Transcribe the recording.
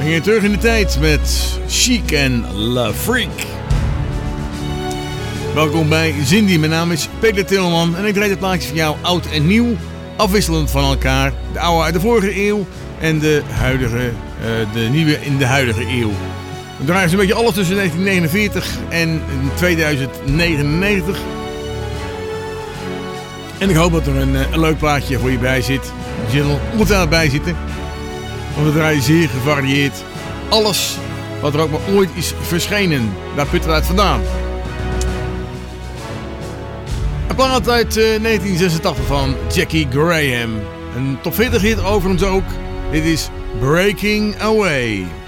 We gaan terug in de tijd met Chic en La Freak. Welkom bij Zindie, mijn naam is Peter Tilman en ik draai het plaatje van jou oud en nieuw, afwisselend van elkaar. De oude uit de vorige eeuw en de nieuwe in de huidige eeuw. We draaien zo'n beetje alles tussen 1949 en 2099. En ik hoop dat er een leuk plaatje voor je bij zit. Er zit er ongetwijfeld bij zitten. Want we draaien zeer gevarieerd. Alles wat er ook maar ooit is verschenen. Daar putten we uit vandaan. Een plaat uit 1986 van Jackie Graham. Een top 40 hit overigens ook. Dit is Breaking Away.